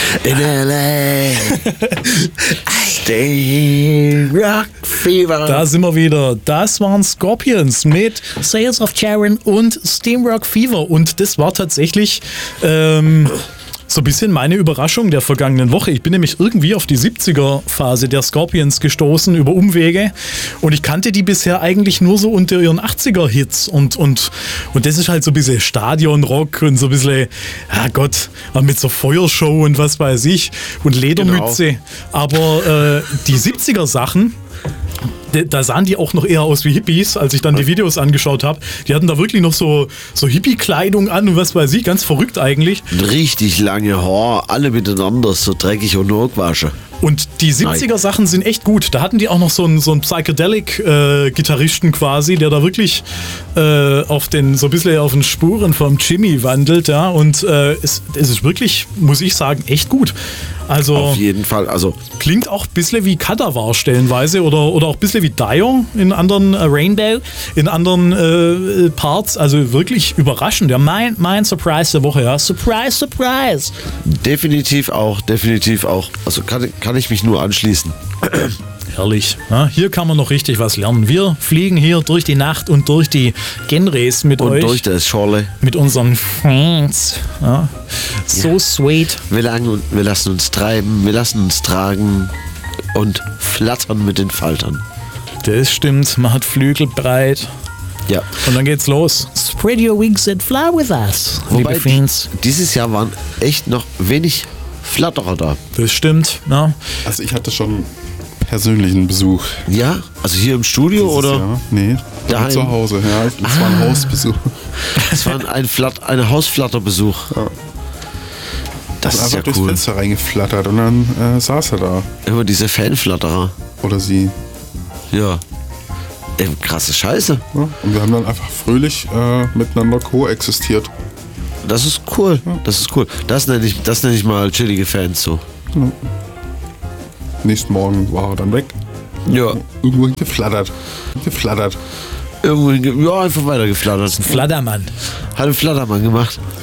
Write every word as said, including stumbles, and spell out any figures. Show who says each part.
Speaker 1: In L A. Steam Rock Fever.
Speaker 2: Da sind wir wieder. Das waren Scorpions mit Sales of Sharon und Steamrock Fever. Und das war tatsächlich ähm, so ein bisschen meine Überraschung der vergangenen Woche. Ich bin nämlich irgendwie auf die siebziger-Phase der Scorpions gestoßen über Umwege. Und ich kannte die bisher eigentlich nur so unter ihren achtziger-Hits. Und, und, und das ist halt so ein bisschen Stadionrock und so ein bisschen, ja Gott, mit so Feuershow und was weiß ich und Ledermütze. Genau. Aber äh, die siebziger-Sachen, da sahen die auch noch eher aus wie Hippies, als ich dann die Videos angeschaut habe. Die hatten da wirklich noch so, so Hippie-Kleidung an und was weiß ich, ganz verrückt eigentlich.
Speaker 1: Richtig lange Haare, alle miteinander, so dreckig und nur gewaschen.
Speaker 2: Und die siebziger-Sachen sind echt gut. Da hatten die auch noch so einen, so einen Psychedelic-Gitarristen äh, quasi, der da wirklich äh, auf den, so ein bisschen auf den Spuren vom Jimmy wandelt. Ja? Und äh, es, es ist wirklich, muss ich sagen, echt gut. Also,
Speaker 1: auf jeden Fall. Also
Speaker 2: klingt auch ein bisschen wie Kadavar stellenweise oder, oder auch ein bisschen wie Dio in anderen äh, Rainbow, in anderen äh, Parts. Also wirklich überraschend. Ja, mein, mein Surprise der Woche. Ja. Surprise, surprise.
Speaker 1: Definitiv auch, definitiv auch. Also kann, kann ich mich nur anschließen.
Speaker 2: Herrlich. Ja, hier kann man noch richtig was lernen. Wir fliegen hier durch die Nacht und durch die Genres mit
Speaker 1: und
Speaker 2: euch.
Speaker 1: Und durch das Schorle.
Speaker 2: Mit unseren Fans. Ja. So ja. Sweet.
Speaker 1: Wir, lang, wir lassen uns treiben, wir lassen uns tragen und flattern mit den Faltern.
Speaker 2: Das stimmt. Man hat Flügel breit.
Speaker 1: Ja.
Speaker 2: Und dann geht's los. Spread your wings and fly with us.
Speaker 1: Wobei liebe Fans. Die, dieses Jahr waren echt noch wenig Flatterer da.
Speaker 2: Das stimmt. Ja.
Speaker 3: Also ich hatte schon persönlichen Besuch.
Speaker 1: Ja? Also hier im Studio
Speaker 3: Dieses
Speaker 1: oder?
Speaker 3: Jahr? Nee, daheim. Zu Hause. Ja, es ah. war ein Hausbesuch.
Speaker 1: Es war ein, Flat, ein Hausflatterbesuch. Ja.
Speaker 3: Das ist einfach ja durchs cool. Fenster reingeflattert und dann äh, saß er da.
Speaker 1: Immer diese Fanflatterer.
Speaker 3: Oder sie.
Speaker 1: Ja. Ey, krasse Scheiße.
Speaker 3: Ja, und wir haben dann einfach fröhlich äh, miteinander koexistiert.
Speaker 1: Das ist cool. Ja. Das ist cool. Das nenne ich, das nenn ich mal chillige Fans so. Ja.
Speaker 3: Nächsten Morgen war er dann weg.
Speaker 1: Ja.
Speaker 3: Irgendwo geflattert. Geflattert.
Speaker 1: Irgendwo, ja, einfach weiter geflattert.
Speaker 2: Ein Flattermann.
Speaker 1: Hat einen Flattermann gemacht.